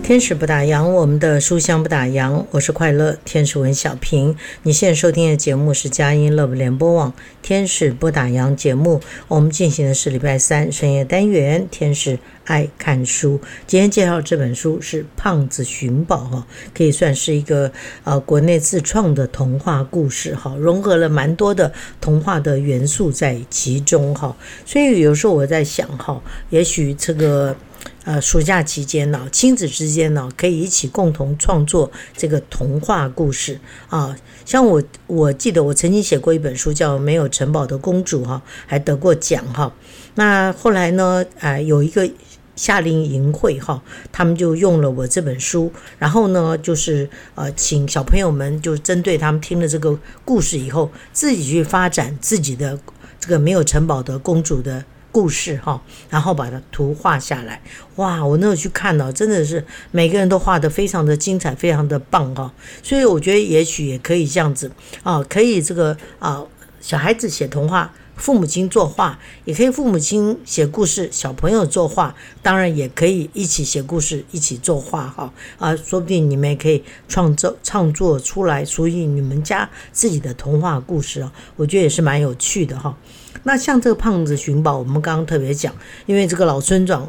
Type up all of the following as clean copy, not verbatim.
天使不打烊，我们的书香不打烊，我是快乐天使文小平。你现在收听的节目是佳音乐联播网天使不打烊节目，我们进行的是礼拜三深夜单元天使爱看书。今天介绍这本书是胖子寻宝，可以算是一个国内自创的童话故事，融合了蛮多的童话的元素在其中。所以有时候我在想，也许这个暑假期间呢，亲子之间呢，可以一起共同创作这个童话故事啊。像我记得我曾经写过一本书叫《没有城堡的公主》还得过奖那后来呢，有一个夏令营会他们就用了我这本书，然后呢，就是请小朋友们就针对他们听了这个故事以后，自己去发展自己的这个没有城堡的公主的故事然后把它图画下来。哇，我那个去看真的是每个人都画得非常的精彩，非常的棒所以我觉得也许也可以这样子可以这个小孩子写童话，父母亲作画，也可以父母亲写故事，小朋友作画，当然也可以一起写故事，一起作画说不定你们也可以创作出来属于你们家自己的童话故事我觉得也是蛮有趣的那像这个胖子寻宝，我们刚刚特别讲，因为这个老村长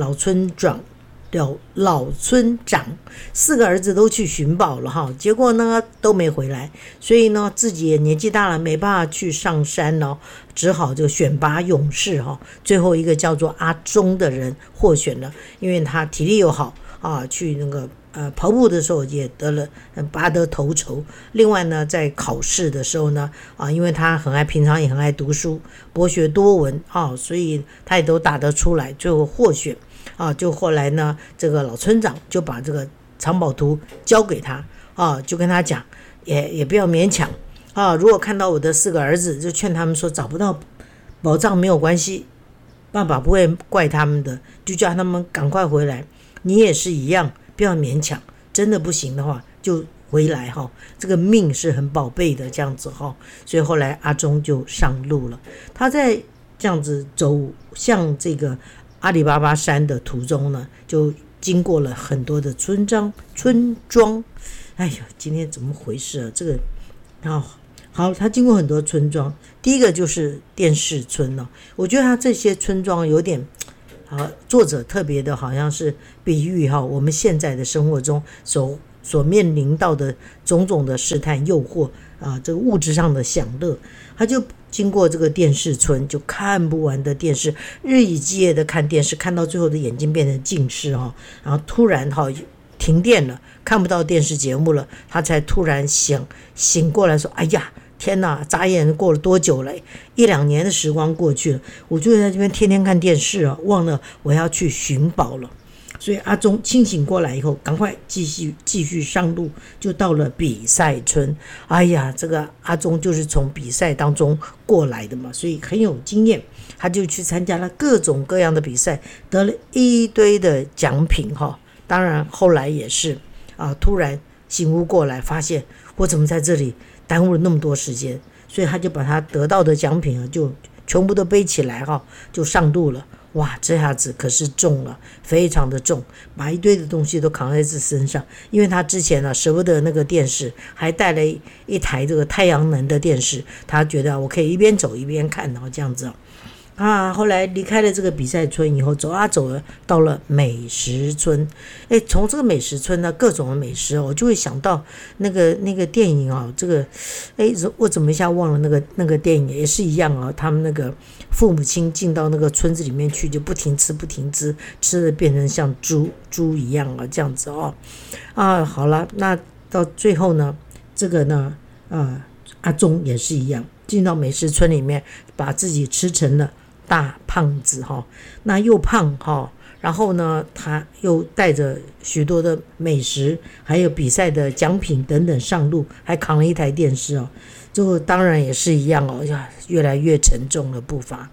4个儿子都去寻宝了结果呢都没回来，所以呢自己也年纪大了，没办法去上山只好就选拔勇士最后一个叫做阿忠的人获选了，因为他体力又好去那个跑步的时候也拔得头筹。另外呢，在考试的时候呢因为他平常也很爱读书，博学多闻所以他也都答得出来，最后获选就后来呢，这个老村长就把这个藏宝图交给他就跟他讲，也不要勉强如果看到我的4个儿子，就劝他们说找不到宝藏没有关系，爸爸不会怪他们的，就叫他们赶快回来。你也是一样，不要勉强，真的不行的话就回来这个命是很宝贝的这样子所以后来阿忠就上路了。他在这样子走向这个阿里巴巴山的途中呢，就经过了很多的村庄。哎呦，今天怎么回事这个好，他经过很多村庄，第一个就是电视村我觉得他这些村庄有点作者特别的好像是比喻我们现在的生活中所面临到的种种的试探诱惑这个物质上的享乐。他就经过这个电视村，就看不完的电视，日以继夜的看电视，看到最后的眼睛变成近视然后突然停电了，看不到电视节目了，他才突然醒过来说，哎呀天哪，眨眼过了多久了？1-2年的时光过去了，我就在这边天天看电视忘了我要去寻宝了。所以阿忠清醒过来以后，赶快继续上路，就到了比赛村。哎呀，这个阿忠就是从比赛当中过来的嘛，所以很有经验，他就去参加了各种各样的比赛，得了一堆的奖品当然后来也是突然醒悟过来，发现我怎么在这里耽误了那么多时间，所以他就把他得到的奖品就全部都背起来就上路了。哇，这下子可是重了，非常的重，把一堆的东西都扛在自己身上。因为他之前舍不得那个电视，还带了一台这个太阳能的电视，他觉得我可以一边走一边看这样子后来离开了这个比赛村以后，走了到了美食村。从这个美食村呢，各种的美食我就会想到那个电影这个我怎么一下忘了那个电影也是一样他们那个父母亲进到那个村子里面去，就不停吃，吃的变成像猪一样这样子好了，那到最后呢，这个呢阿忠也是一样，进到美食村里面，把自己吃成了大胖子那又胖然后呢他又带着许多的美食还有比赛的奖品等等上路，还扛了一台电视这个当然也是一样越来越沉重的步伐。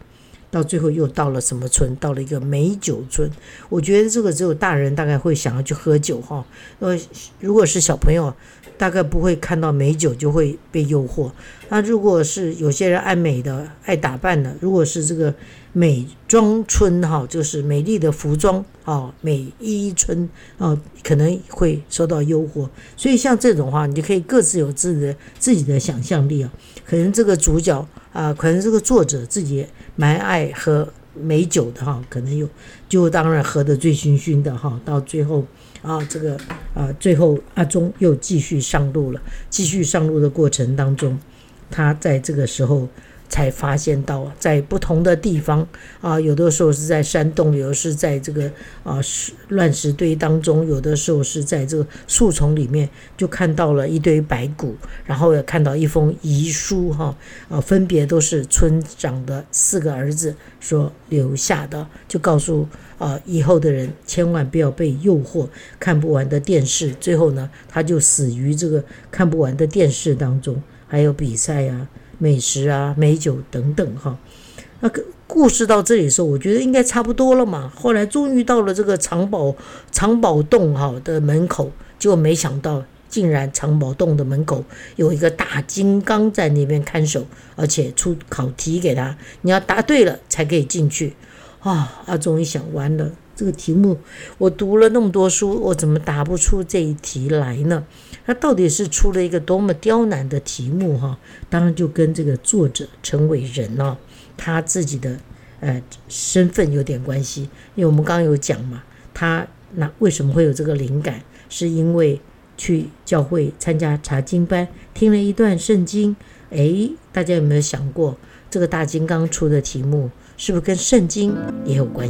到最后又到了什么村？到了一个美酒村。我觉得这个只有大人大概会想要去喝酒哈，如果是小朋友，大概不会看到美酒就会被诱惑。那如果是有些人爱美的、爱打扮的，如果是这个美妆村哈，就是美丽的服装啊，美衣村啊，可能会受到诱惑。所以像这种话，你就可以各自有自己的想象力啊。可能这个主角啊，可能这个作者自己蛮爱喝美酒的哈，可能就当然喝得醉醺醺的哈，到最后最后阿忠又继续上路了。继续上路的过程当中，他在这个时候才发现到，在不同的地方有的时候是在山洞，有的是在这个乱石堆当中，有的时候是在这个树丛里面，就看到了一堆白骨，然后也看到一封遗书分别都是村长的4个儿子所留下的，就告诉以后的人千万不要被诱惑看不完的电视。最后呢，他就死于这个看不完的电视当中，还有比赛啊、美食啊、美酒等等哈。那个故事到这里的时候，我觉得应该差不多了嘛。后来终于到了这个藏宝洞的门口，结果没想到竟然藏宝洞的门口有一个大金刚在那边看守，而且出考题给他，你要答对了才可以进去。阿忠一想，完了，这个题目我读了那么多书，我怎么答不出这一题来呢？他到底是出了一个多么刁难的题目当然就跟这个作者陈伟仁他自己的身份有点关系。因为我们刚刚有讲嘛，他为什么会有这个灵感，是因为去教会参加查经班，听了一段圣经。大家有没有想过，这个大金刚出的题目是不是跟圣经也有关